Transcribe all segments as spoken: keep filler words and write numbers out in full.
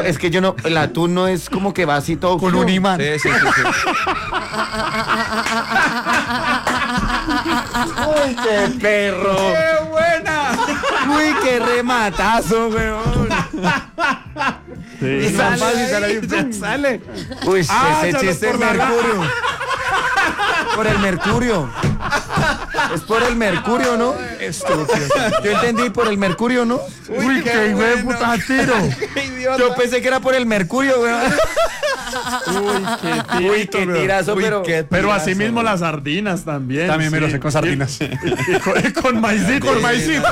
es que yo no, el atún no es como que va así todo con un imán. Sí, sí, sí, sí. Uy, qué perro. ¡Qué buena! Uy, qué rematazo, weón. Sí. Y sale, y sale, ahí, Ya sale. Uy, Ah, ese ya lo chiste es por la- mercurio. Por el mercurio. Es por el mercurio, ¿no? Estúpido. Yo entendí por el mercurio, ¿no? Uy, qué hijo de puta tiro. ¡Qué idiota! Yo pensé que era por el mercurio, weón. Uy, qué tiro. Uy, qué tirazo, Uy, pero... qué Pero tirazo, así mismo güey. las sardinas también. También me sí. lo sé con sardinas. Y, y con, y con maicito. Con maicito.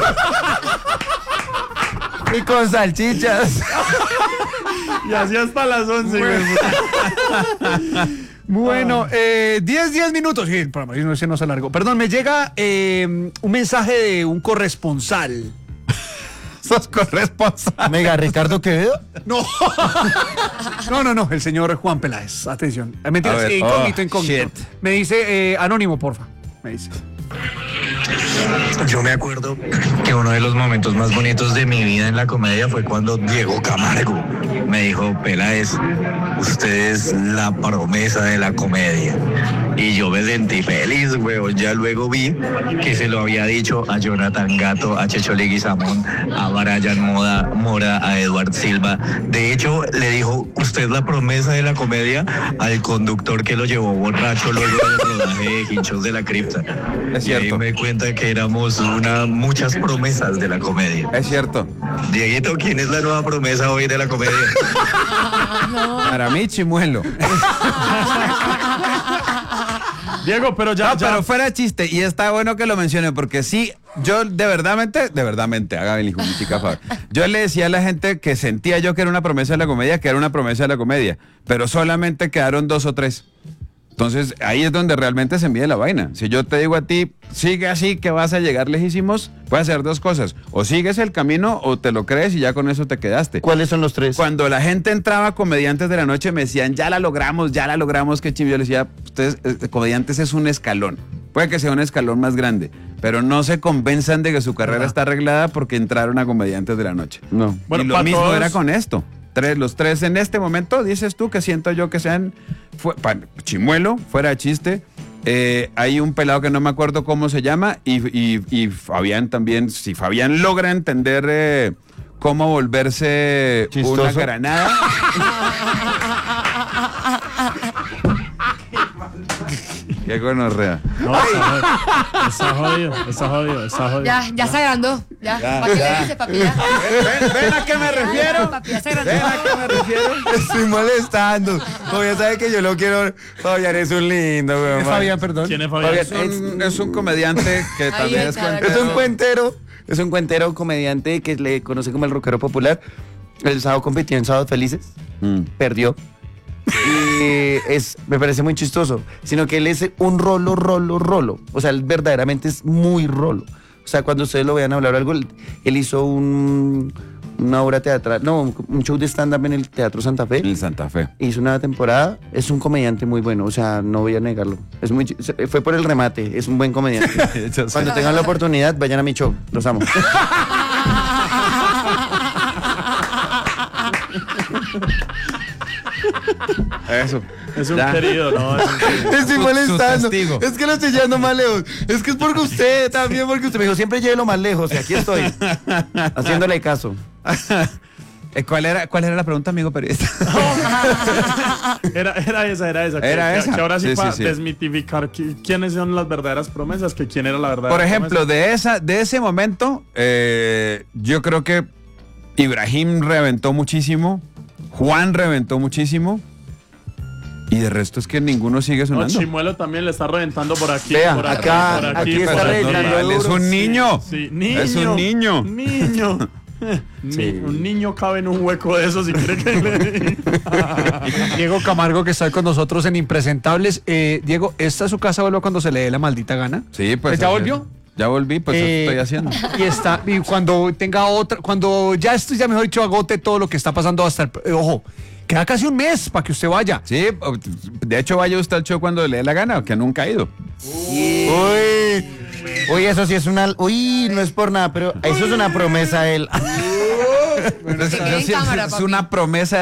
Y con salchichas. Y así hasta las once. güey. Bueno, eh, diez, diez minutos. Sí, para mí no se nos alargó. Perdón, me llega eh, un mensaje de un corresponsal. Sos corresponsal. Mega, Ricardo Quevedo. No. No, no, no, el señor Juan Peláez. Atención. Eh, Mentiras, A ver, eh, incógnito, oh, incógnito. shit. Me dice, eh, anónimo, porfa. Me dice. Yo me acuerdo que uno de los momentos más bonitos de mi vida en la comedia fue cuando Diego Camargo me dijo: Peláez, usted es la promesa de la comedia. Y yo me sentí feliz, weón. Ya luego vi que se lo había dicho a Jonathan Gato, a Checho Leguizamón, a Brian Moda, Mora, a Eduard Silva. De hecho, le dijo: usted es la promesa de la comedia al conductor que lo llevó borracho luego del rodaje de Hinchos de la Cripta. Es Y ahí cierto. me cuenta que éramos una, muchas promesas de la comedia. Es cierto. Dieguito, ¿quién es la nueva promesa hoy de la comedia? Para mí, Chimuelo. Diego, pero ya. No, ya- pero fuera chiste, y está bueno que lo mencione, porque sí, yo de verdadmente, de verdadmente, hágame el hijo de mi chica favor. Yo le decía a la gente que sentía yo que era una promesa de la comedia, que era una promesa de la comedia, pero solamente quedaron dos o tres. Entonces, ahí es donde realmente se mide la vaina. Si yo te digo a ti, sigue así que vas a llegar lejísimos, puedes hacer dos cosas. O sigues el camino o te lo crees y ya con eso te quedaste. ¿Cuáles son los tres? Cuando la gente entraba a Comediantes de la Noche me decían, ya la logramos, ya la logramos, qué chido. Yo les decía, ustedes, eh, Comediantes es un escalón. Puede que sea un escalón más grande, pero no se convenzan de que su carrera está arreglada porque entraron a Comediantes de la Noche. No. Bueno, y lo pa' mismo todos- era con esto. Tres, los tres en este momento, dices tú que siento yo que sean fue, pa- Chimuelo, fuera de chiste. Eh, hay un pelado que no me acuerdo cómo se llama y, y- y Fabián también. Si Fabián logra entender eh, cómo volverse Chistoso. una granada. Qué gonorrea. No, está, está jodido, está jodido, está jodido. Ya, ya se agrandó. Ya. Ya, ¿Para qué ya. le dice, papi? Ya. ¿Ven, ven a qué me refiero? Papi, ya se agrandó. ¿Ven a qué me refiero? Estoy molestando. Fabián sabe que yo lo quiero. Fabián es un lindo, weón. Eh, Fabián, perdón. ¿Quién es Fabián? Es un, es un comediante que Ahí también es está, cuentero. Es un cuentero. Es un cuentero comediante que le conoce como el rockero popular. El sábado compitió en Sábados Felices. Mm. Perdió. Y es, me parece muy chistoso. Sino que él es un rolo, rolo, rolo. O sea, él verdaderamente es muy rolo. O sea, cuando ustedes lo vean hablar algo, él, él hizo un, una obra teatral, no, un show de stand-up en el Teatro Santa Fe. En Santa Fe. Hizo una temporada, es un comediante muy bueno, o sea, no voy a negarlo. Es muy, chi- fue por el remate, es un buen comediante. Yo sé. Cuando tengan la oportunidad, vayan a mi show, los amo. Eso. Es un Ya. querido, ¿no? Es un querido. Estoy Su- molestando. su testigo. Es que lo estoy llevando más lejos. Es que es porque usted también, porque usted me dijo, siempre llévelo más lejos. Y aquí estoy, haciéndole caso. Eh, ¿Cuál era, ¿Cuál era la pregunta, amigo periodista? Era, era esa, era esa. que- Era que, esa. que ahora sí, Sí, para sí, sí. desmitificar qui- quiénes son las verdaderas promesas, que quién era la verdadera Por ejemplo, promesa. de esa, de ese momento, eh, yo creo que Ibrahim reventó muchísimo, Juan reventó muchísimo, y de resto es que ninguno sigue No, sonando. Chimuelo también le está reventando por aquí. Vea, por aquí, acá- por aquí, aquí está por aquí. reventando normal, es duro. un niño. Sí, niño. Es un niño. Niño. Ni- un niño cabe en un hueco de esos si quiere que le... Diego Camargo, que está con nosotros en Impresentables. Eh, Diego, ¿esta es su casa vuelve cuando se le dé la maldita gana? Sí, pues. ¿Ya eso- volvió? Ya volví, pues eso Eh, estoy haciendo. Y está, y cuando tenga otra, cuando ya esto ya mejor dicho agote todo lo que está pasando hasta el, eh, ojo, queda casi un mes para que usted vaya. Sí, de hecho vaya usted al show cuando le dé la gana, que nunca ha ido. Uy, uy, eso sí es una. Uy, no es por nada, pero eso es una promesa a él. Que quede en Yo sí- cámara, es papi. una promesa